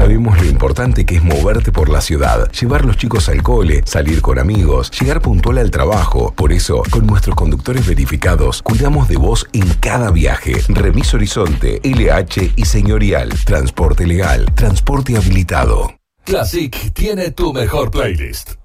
Sabemos lo importante que es moverte por la ciudad, llevar los chicos al cole, salir con amigos, llegar puntual al trabajo. Por eso, con nuestros conductores verificados, cuidamos de vos en cada viaje. Remis Horizonte, LH y Señorial. Transporte legal, transporte habilitado. Classic tiene tu mejor playlist.